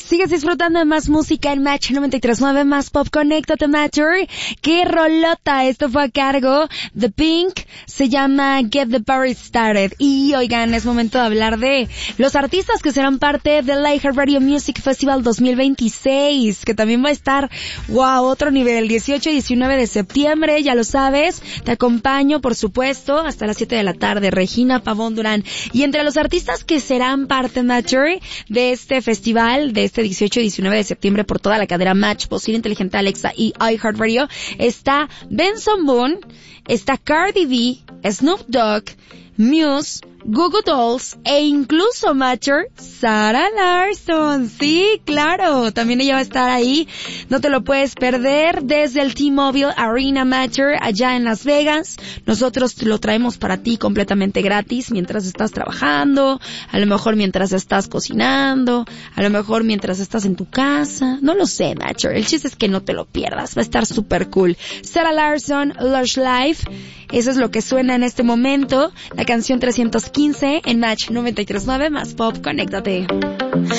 Sigues disfrutando de más música en Match 93.9, más pop. Conéctate, Matcher. ¡Qué rolota! Esto fue a cargo de Pink. Se llama Get the Party Started. Y oigan, es momento de hablar de los artistas que serán parte del iHeartRadio Music Festival 2026, que también va a estar, wow, otro nivel, 18 y 19 de septiembre, ya lo sabes. Te acompaño, por supuesto, hasta las 7 de la tarde. Regina Pavón Durán. Y entre los artistas que serán parte, Matcher, de este festival, de este 18 y 19 de septiembre por toda la cadena Match, Bocina Inteligente Alexa y iHeartRadio, está Benson Boone, está Cardi B, Snoop Dogg, Muse, Goo Goo Dolls e incluso, Matcher, Sarah Larsson. Sí, claro, también ella va a estar ahí. No te lo puedes perder desde el T-Mobile Arena, Matcher, allá en Las Vegas. Nosotros lo traemos para ti completamente gratis mientras estás trabajando, a lo mejor mientras estás cocinando, a lo mejor mientras estás en tu casa. No lo sé, Matcher. El chiste es que no te lo pierdas. Va a estar súper cool. Sarah Larsson, Lush Life. Eso es lo que suena en este momento. La canción 315 en Match 93.9 más pop. Conéctate.